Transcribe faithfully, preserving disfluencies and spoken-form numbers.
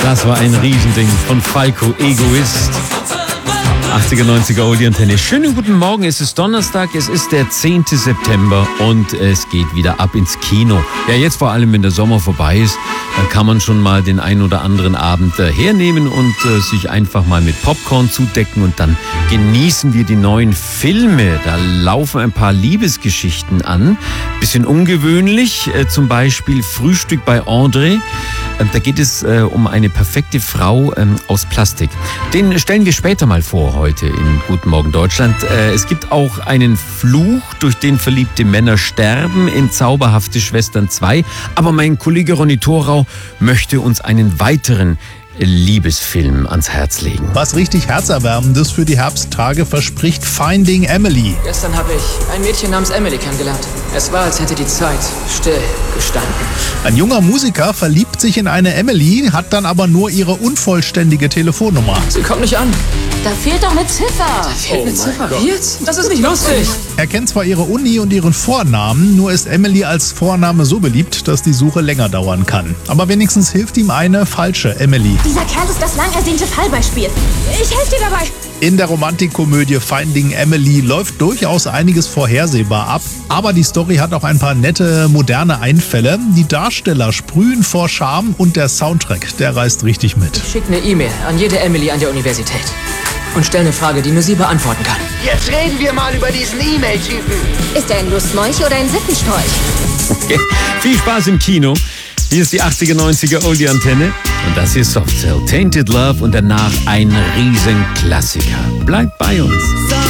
Das war ein Riesending von Falco, Egoist. achtziger, neunziger Oldie Antenne. Schönen guten Morgen, es ist Donnerstag, es ist der zehnte September und es geht wieder ab ins Kino. Ja, jetzt vor allem, wenn der Sommer vorbei ist, dann kann man schon mal den ein oder anderen Abend äh, hernehmen und äh, sich einfach mal mit Popcorn zudecken und dann genießen wir die neuen Filme. Da laufen ein paar Liebesgeschichten an, bisschen ungewöhnlich, äh, zum Beispiel Frühstück bei André. Äh, da geht es äh, um eine perfekte Frau ähm, aus Plastik. Den stellen wir später mal vor heute in Guten Morgen Deutschland. Äh, es gibt auch einen Fluch, durch den verliebte Männer sterben in Zauberhafte Schwestern zwei. Aber mein Kollege Ronny Thorau möchte uns einen weiteren Liebesfilm ans Herz legen. Was richtig Herzerwärmendes für die Herbsttage verspricht Finding Emily. Gestern habe ich ein Mädchen namens Emily kennengelernt. Es war, als hätte die Zeit still gestanden. Ein junger Musiker verliebt sich in eine Emily, hat dann aber nur ihre unvollständige Telefonnummer. Sie kommt nicht an. Da fehlt doch eine Ziffer. Da fehlt eine Ziffer. Wie jetzt? Das ist nicht lustig. Er kennt zwar ihre Uni und ihren Vornamen, nur ist Emily als Vorname so beliebt, dass die Suche länger dauern kann. Aber wenigstens hilft ihm eine falsche Emily. Dieser Kerl ist das lang ersehnte Fallbeispiel. Ich helfe dir dabei. In der Romantikkomödie Finding Emily läuft durchaus einiges vorhersehbar ab, aber die Story hat auch ein paar nette, moderne Einfälle. Die Darsteller sprühen vor Charme und der Soundtrack, der reißt richtig mit. Schick eine E-Mail an jede Emily an der Universität und stell eine Frage, die nur sie beantworten kann. Jetzt reden wir mal über diesen E-Mail-Typen. Ist er ein Lustmolch oder ein Sittenstrolch? Okay. Viel Spaß im Kino. Hier ist die achtziger, neunziger Oldie Antenne. Und das hier ist Soft Cell, Tainted Love und danach ein Riesenklassiker. Bleibt bei uns.